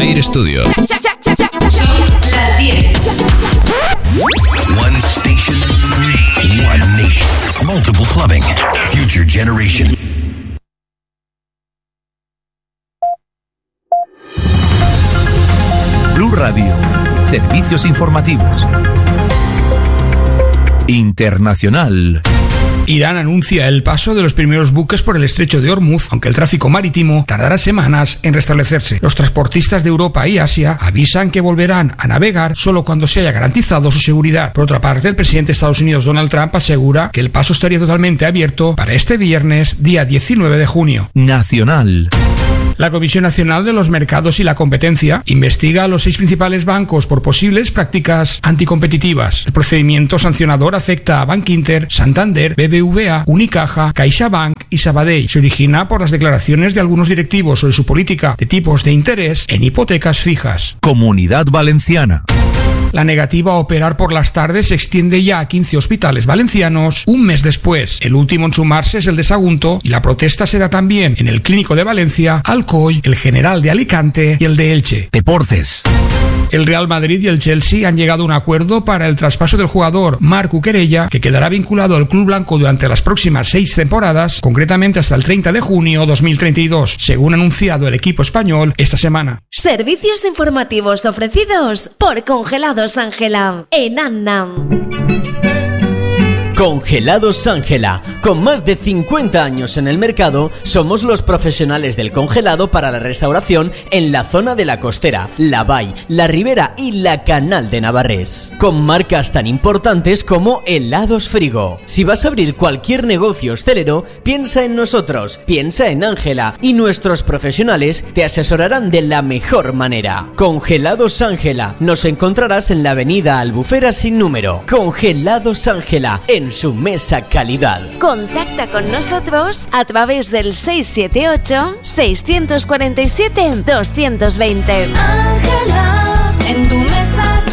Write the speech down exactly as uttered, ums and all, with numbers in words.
Air Studio. Son las diez. One station, one nation. Multiple clubbing. Future generation. Blue Radio. Servicios informativos. Internacional. Irán anuncia el paso de los primeros buques por el estrecho de Hormuz, aunque el tráfico marítimo tardará semanas en restablecerse. Los transportistas de Europa y Asia avisan que volverán a navegar solo cuando se haya garantizado su seguridad. Por otra parte, el presidente de Estados Unidos, Donald Trump, asegura que el paso estaría totalmente abierto para este viernes, día diecinueve de junio. Nacional. La Comisión Nacional de los Mercados y la Competencia investiga a los seis principales bancos por posibles prácticas anticompetitivas. El procedimiento sancionador afecta a Bankinter, Santander, B B V A, Unicaja, CaixaBank y Sabadell. Se origina por las declaraciones de algunos directivos sobre su política de tipos de interés en hipotecas fijas. Comunidad Valenciana. La negativa a operar por las tardes se extiende ya a quince hospitales valencianos un mes después. El último en sumarse es el de Sagunto y la protesta se da también en el Clínico de Valencia, Alcoy, el General de Alicante y el de Elche. Deportes. El Real Madrid y el Chelsea han llegado a un acuerdo para el traspaso del jugador Marc Cucurella, que quedará vinculado al club blanco durante las próximas seis temporadas, concretamente hasta el treinta de junio de dos mil treinta y dos, según ha anunciado el equipo español esta semana. Servicios informativos ofrecidos por Congelados Ángela en Annam. Congelados Ángela. Con más de cincuenta años en el mercado, somos los profesionales del congelado para la restauración en la zona de la Costera, la Vall, la Ribera y la Canal de Navarrés. Con marcas tan importantes como Helados Frigo. Si vas a abrir cualquier negocio hostelero, piensa en nosotros, piensa en Ángela y nuestros profesionales te asesorarán de la mejor manera. Congelados Ángela. Nos encontrarás en la avenida Albufera sin número. Congelados Ángela, en su mesa calidad. Contacta con nosotros a través del seis siete ocho, seis cuatro siete, dos dos dos cero. Ángela, en tu mesa